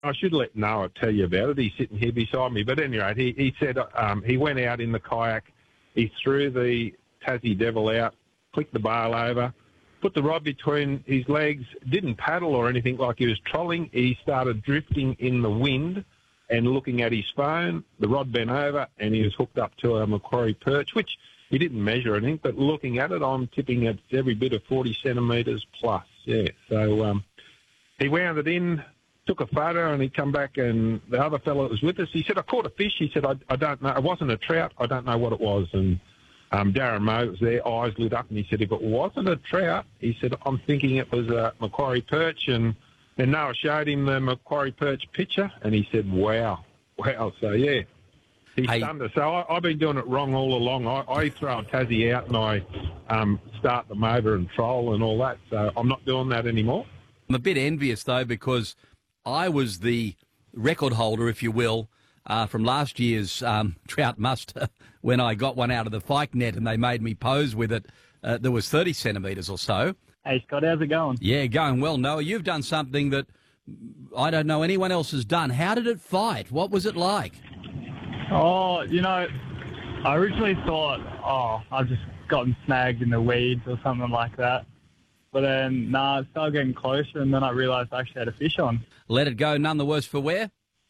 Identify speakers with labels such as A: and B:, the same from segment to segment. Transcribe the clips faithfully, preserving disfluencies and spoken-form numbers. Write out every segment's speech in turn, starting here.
A: I should let Noah tell you about it. He's sitting here beside me. But anyway, he, he said um, he went out in the kayak, he threw the Tassie Devil out, clicked the bail over, put the rod between his legs, didn't paddle or anything like he was trolling. He started drifting in the wind and looking at his phone. The rod bent over and he was hooked up to a Macquarie perch, which he didn't measure anything, but looking at it, I'm tipping it's every bit of forty centimetres plus. Yeah, so um, he wound it in, took a photo, and he come back, and the other fellow that was with us, he said, I caught a fish. He said, I, I don't know. It wasn't a trout. I don't know what it was. And um, Darren Moe was there, eyes lit up, and he said, if it wasn't a trout, he said, I'm thinking it was a Macquarie perch. And then Noah showed him the Macquarie perch picture, and he said, wow, wow. So, yeah. He's
B: Hey.
A: stunned us. So I, I've been doing it wrong all along. I, I throw a Tassie out and I um, start the motor and troll and all that. So I'm not doing that anymore.
B: I'm a bit envious, though, because I was the record holder, if you will, uh, from last year's um, trout muster when I got one out of the Fike net and they made me pose with it. Uh, there was thirty centimetres or so.
C: Hey, Scott, how's it going?
B: Yeah, going well. Noah, you've done something that I don't know anyone else has done. How did it fight? What was it like?
C: Oh, you know, I originally thought, oh, I've just gotten snagged in the weeds or something like that. But then, nah, it started getting closer, and then I realised I actually had a fish on.
B: Let it go, none the worse for wear?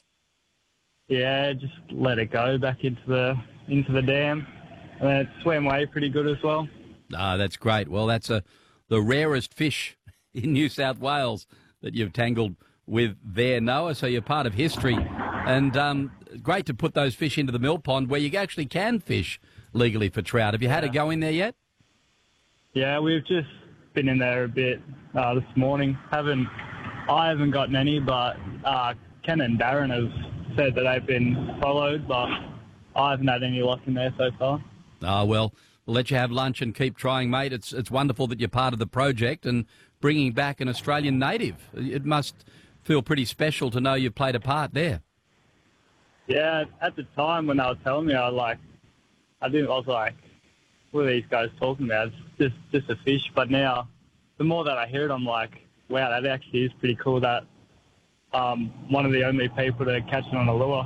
C: Yeah, just let it go back into the into the dam. And then it swam away pretty good as well.
B: Ah, that's great. Well, that's a, the rarest fish in New South Wales that you've tangled with there, Noah, so you're part of history. And um, great to put those fish into the mill pond where you actually can fish legally for trout. Have you had
C: Yeah.
B: a go in there yet?
C: Yeah, we've just been in there a bit uh, this morning. Haven't I haven't gotten any, but uh, Ken and Darren have said that they've been followed, but I haven't had any luck in there so far.
B: Ah, well, we'll let you have lunch and keep trying, mate. It's it's wonderful that you're part of the project and bringing back an Australian native. It must feel pretty special to know you've played a part there.
C: Yeah, at the time when they were telling me, I was like, I didn't. I was like, what are these guys talking about? It's just just a fish. But now, the more that I hear it, I'm like, wow, that actually is pretty cool. That um, one of the only people to catch it on a lure.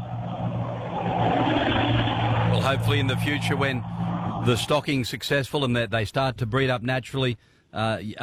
B: Well, hopefully in the future when the stocking's successful and that they start to breed up naturally, uh,